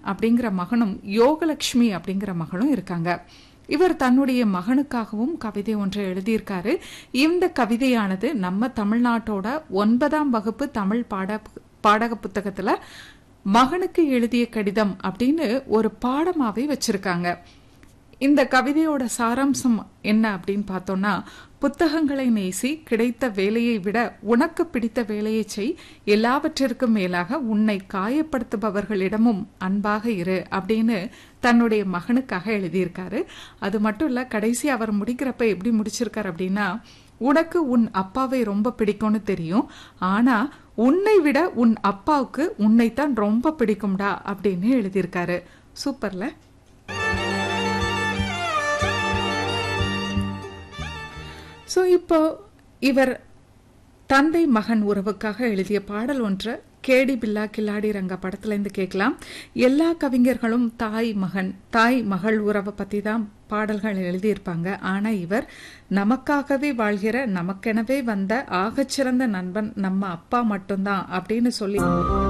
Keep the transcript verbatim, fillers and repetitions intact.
அப்படிங்கிற மகனும் யோகலட்சுமி அப்படிங்கிற மகளும் இருக்காங்க. இவர் தன்னுடைய மகனுக்காகவும் கவிதை ஒன்றை எழுதியிருக்காரு. இந்த கவிதையானது நம்ம தமிழ்நாட்டோட ஒன்பதாம் வகுப்பு தமிழ் பாட பாடக புத்தகத்துல மகனுக்கு எழுதிய கடிதம் அப்படின்னு ஒரு பாடமாவே வச்சிருக்காங்க. இந்த கவிதையோட சாராம்சம் என்ன அப்படின்னு பார்த்தோம்னா, புத்தகங்களை நேசி, கிடைத்த வேலையை விட உனக்கு பிடித்த வேலையை செய், எல்லாவற்றிற்கும் மேலாக உன்னை காயப்படுத்துபவர்களிடமும் அன்பாக இரு அப்படின்னு தன்னுடைய மகனுக்காக எழுதியிருக்காரு. அது மட்டும் இல்ல, கடைசி அவர் முடிக்கிறப்ப எப்படி முடிச்சிருக்காரு அப்படின்னா, உனக்கு உன் அப்பாவை ரொம்ப பிடிக்கும்னு தெரியும், ஆனா உன்னை விட உன் அப்பாவுக்கு உன்னைத்தான் ரொம்ப பிடிக்கும்டா அப்படின்னு எழுதியிருக்காரு. சூப்பர்ல. ஸோ இப்போ இவர் தந்தை மகன் உறவுக்காக எழுதிய பாடல் ஒன்று கேடி பில்லா கில்லாடி ரங்கா படத்துல இருந்து கேட்கலாம். எல்லா கவிஞர்களும் தாய் மகன் தாய் மகள் உறவை பத்தி தான் பாடல்கள் எழுதியிருப்பாங்க. ஆனா இவர் நமக்காகவே வாழ்கிற, நமக்கெனவே வந்த ஆகச்சிறந்த நண்பன் நம்ம அப்பா மட்டும்தான் அப்படின்னு சொல்லி